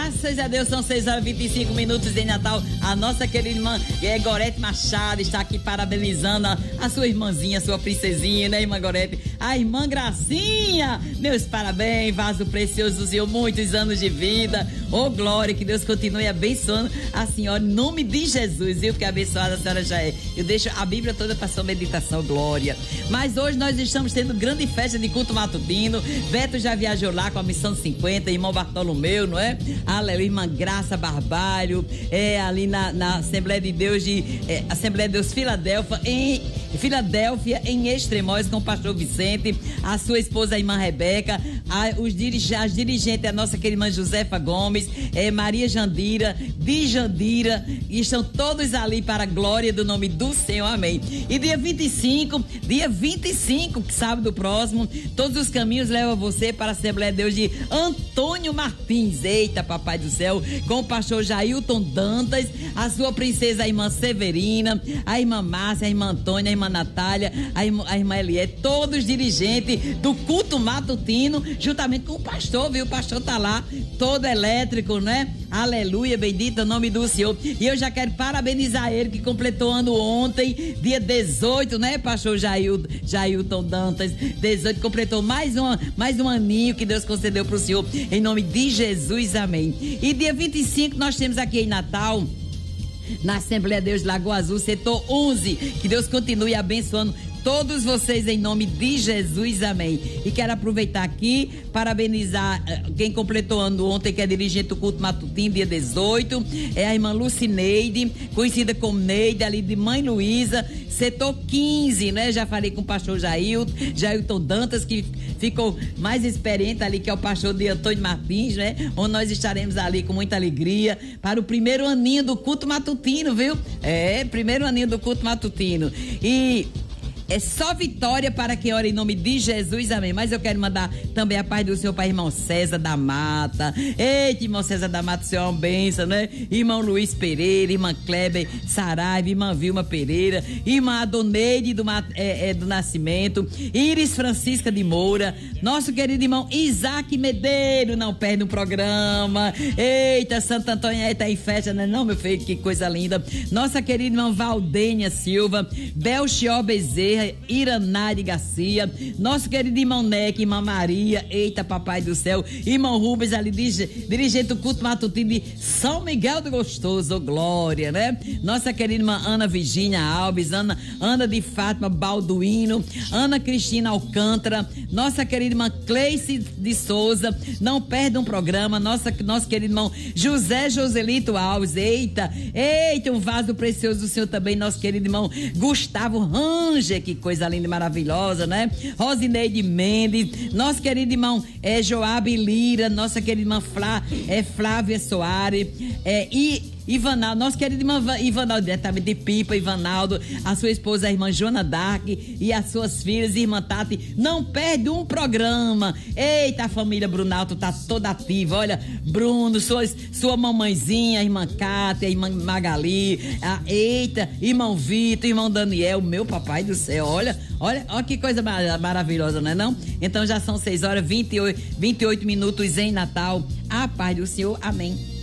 Graças a Deus, são 6h25 em Natal. A nossa querida irmã Gorete Machado está aqui parabenizando a sua irmãzinha, a sua princesinha, né, irmã Gorete? A irmã Gracinha, meus parabéns, vaso precioso do Senhor, muitos anos de vida. Ô, glória, que Deus continue abençoando a senhora, em nome de Jesus, viu? Porque abençoada a senhora já é. Eu deixo a Bíblia toda para sua meditação, glória. Mas hoje nós estamos tendo grande festa de culto matutino. Beto já viajou lá com a Missão 50, irmão Bartolomeu, não é? Aleluia, irmã Graça Barbalho, ali na Assembleia de Deus Assembleia de Deus Filadélfia, em Extremóis, com o pastor Vicente, a sua esposa, a irmã Rebeca, as dirigentes, a nossa querida irmã Josefa Gomes, Maria Jandira, Dijandira, e estão todos ali para a glória do nome do Senhor, amém. E dia 25, sábado próximo, todos os caminhos levam você para a Assembleia de Deus de Antônio Martins, eita papai do céu, com o pastor Jailton Dantas, a sua princesa, a irmã Severina, a irmã Márcia, a irmã Antônia, a irmã Natália, a irmã Elié, todos dirigentes do culto matutino, juntamente com o pastor, viu? O pastor tá lá, todo elétrico, né? Aleluia, bendito é o nome do Senhor. E eu já quero parabenizar ele, que completou ano ontem, dia 18, né, pastor Jailton Dantas? 18, completou mais um aninho que Deus concedeu pro Senhor, em nome de Jesus, amém. E dia 25 nós temos aqui em Natal, na Assembleia de Deus Lagoa Azul, setor 11, que Deus continue abençoando todos vocês em nome de Jesus, amém. E quero aproveitar aqui, parabenizar quem completou ano ontem, que é dirigente do culto matutino, dia 18, é a irmã Lucineide, conhecida como Neide, ali de Mãe Luísa, setor 15, né? Já falei com o pastor Jailton Dantas, que ficou mais experiente ali, que é o pastor de Antônio Martins, né? Onde nós estaremos ali com muita alegria para o primeiro aninho do culto matutino, viu? Primeiro aninho do culto matutino. E é só vitória para quem ora em nome de Jesus, amém. Mas eu quero mandar também a paz do Senhor para irmão César da Mata. Eita, irmão César da Mata, o Senhor é uma bênção, né? Irmão Luiz Pereira, irmã Kleber Saraiva, irmã Vilma Pereira, irmã Adoneide do Nascimento, Iris Francisca de Moura, nosso querido irmão Isaac Medeiro, não perde um programa. Eita, Santo Antônio tá em festa, né? Não, meu filho, que coisa linda. Nossa querida irmã Valdênia Silva, Belchior Bezerra, Iranari Garcia, nosso querido irmão Neque, irmã Maria, eita papai do céu, irmão Rubens ali, dirigente do culto matutino de São Miguel do Gostoso, glória, né? Nossa querida irmã Ana Virgínia Alves, Ana de Fátima Balduino, Ana Cristina Alcântara, nossa querida irmã Cleice de Souza, não perde um programa, nosso querido irmão José Joselito Alves, eita, um vaso precioso do Senhor também, nosso querido irmão Gustavo Ranger, que coisa linda e maravilhosa, né? Rosineide Mendes, nosso querido irmão Joabe Lira, nossa querida irmã Flávia Soares, e Ivanaldo, nosso querido irmão Ivanaldo, diretamente de Pipa, Ivanaldo, a sua esposa, a irmã Joana Dark, e as suas filhas, irmã Tati, não perde um programa. Eita, a família Brunalto tá toda ativa, olha, Bruno, sua mamãezinha, a irmã Cátia, a irmã Magali, eita, irmão Vitor, irmão Daniel, meu papai do céu, olha que coisa maravilhosa, não é não? Então já são 6h28 em Natal, a paz do Senhor, amém.